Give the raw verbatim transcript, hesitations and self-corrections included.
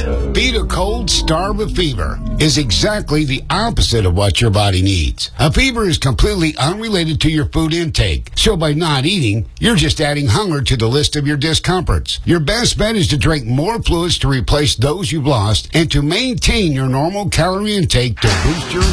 Beat a cold, starve a fever is exactly the opposite of what your body needs. A fever is completely unrelated to your food intake. So by not eating, you're just adding hunger to the list of your discomforts. Your best bet is to drink more fluids to replace those you've lost and to maintain your normal calorie intake to boost your